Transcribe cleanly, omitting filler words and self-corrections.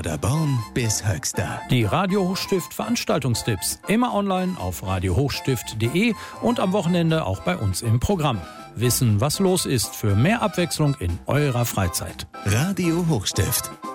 Paderborn bis Höxter. Die Radio Hochstift Veranstaltungstipps. Immer online auf radiohochstift.de und am Wochenende auch bei uns im Programm. Wissen, was los ist, für mehr Abwechslung in eurer Freizeit. Radio Hochstift.